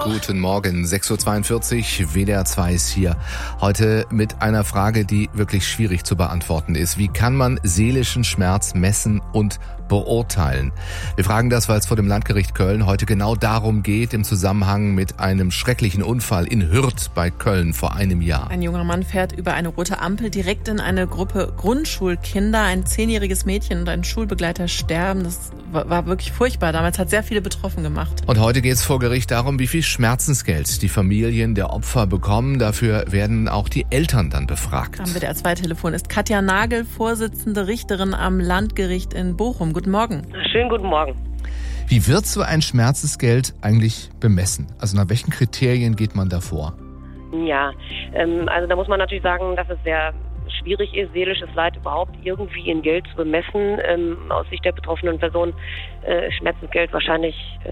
Guten Morgen, 6.42 Uhr, WDR 2 ist hier. Heute mit einer Frage, die wirklich schwierig zu beantworten ist. Wie kann man seelischen Schmerz messen und beurteilen? Wir fragen das, weil es vor dem Landgericht Köln heute genau darum geht, im Zusammenhang mit einem schrecklichen Unfall in Hürth bei Köln vor einem Jahr. Ein junger Mann fährt über eine rote Ampel direkt in eine Gruppe Grundschulkinder. Ein 10-jähriges Mädchen und ein Schulbegleiter sterben. Das war wirklich furchtbar. Damals hat sehr viele betroffen gemacht. Und heute geht es vor Gericht darum, wie viel Schmerzensgeld die Familien der Opfer bekommen. Dafür werden auch die Eltern dann befragt. Am WDR 2 Telefon ist Katja Nagel, Vorsitzende Richterin am Landgericht in Bochum. Guten Morgen. Schönen guten Morgen. Wie wird so ein Schmerzensgeld eigentlich bemessen? Also nach welchen Kriterien geht man da vor? Ja, also da muss man natürlich sagen, dass es sehr schwierig ist, seelisches Leid überhaupt irgendwie in Geld zu bemessen. Aus Sicht der betroffenen Person Schmerzensgeld wahrscheinlich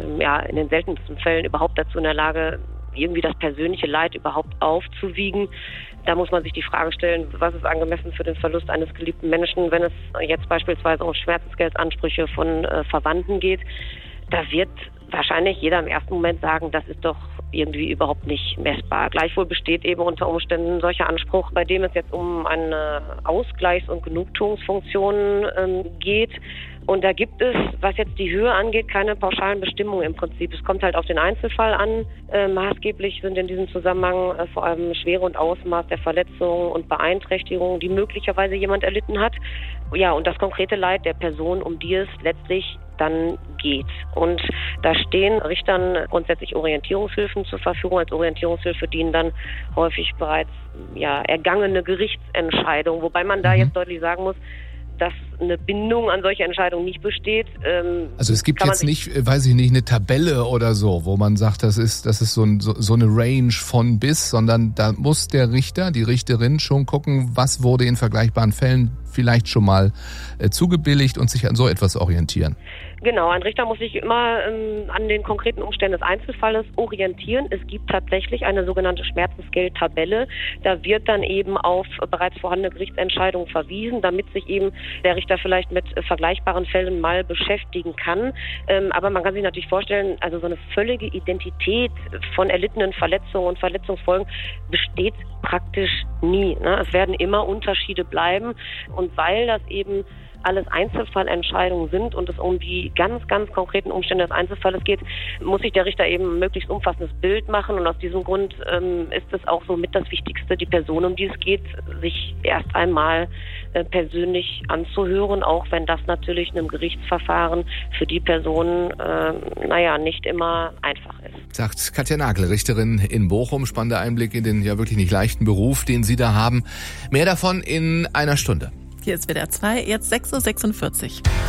in den seltensten Fällen überhaupt dazu in der Lage, irgendwie das persönliche Leid überhaupt aufzuwiegen. Da muss man sich die Frage stellen, was ist angemessen für den Verlust eines geliebten Menschen, wenn es jetzt beispielsweise um Schmerzensgeldansprüche von Verwandten geht. Da wird wahrscheinlich jeder im ersten Moment sagen, das ist doch irgendwie überhaupt nicht messbar. Gleichwohl besteht eben unter Umständen solcher Anspruch, bei dem es jetzt um eine Ausgleichs- und Genugtuungsfunktion geht. Und da gibt es, was jetzt die Höhe angeht, keine pauschalen Bestimmungen im Prinzip. Es kommt halt auf den Einzelfall an. Maßgeblich sind in diesem Zusammenhang vor allem Schwere und Ausmaß der Verletzungen und Beeinträchtigungen, die möglicherweise jemand erlitten hat. Ja, und das konkrete Leid der Person, um die es letztlich dann geht. Und da stehen Richtern grundsätzlich Orientierungshilfen zur Verfügung. Als Orientierungshilfe dienen dann häufig bereits ergangene Gerichtsentscheidungen, wobei man da jetzt deutlich sagen muss, dass eine Bindung an solche Entscheidungen nicht besteht. Also es gibt jetzt nicht, eine Tabelle oder so, wo man sagt, das ist so eine Range von bis, sondern da muss der Richter, die Richterin schon gucken, was wurde in vergleichbaren Fällen vielleicht schon mal zugebilligt und sich an so etwas orientieren. Genau, ein Richter muss sich immer an den konkreten Umständen des Einzelfalles orientieren. Es gibt tatsächlich eine sogenannte Schmerzensgeldtabelle. Da wird dann eben auf bereits vorhandene Gerichtsentscheidungen verwiesen, damit sich eben der Richter vielleicht mit vergleichbaren Fällen mal beschäftigen kann. Aber man kann sich natürlich vorstellen, also so eine völlige Identität von erlittenen Verletzungen und Verletzungsfolgen besteht praktisch nie. Ne? Es werden immer Unterschiede bleiben. Und weil das eben alles Einzelfallentscheidungen sind und es um die ganz, ganz konkreten Umstände des Einzelfalles geht, muss sich der Richter eben ein möglichst umfassendes Bild machen. Und aus diesem Grund ist es auch so mit das Wichtigste, die Person, um die es geht, sich erst einmal persönlich anzuhören, auch wenn das natürlich in einem Gerichtsverfahren für die Person nicht immer einfach ist. Sagt Katja Nagel, Richterin in Bochum. Spannender Einblick in den ja wirklich nicht leichten Beruf, den Sie da haben. Mehr davon in einer Stunde. Hier ist WDR 2, jetzt 6.46 Uhr.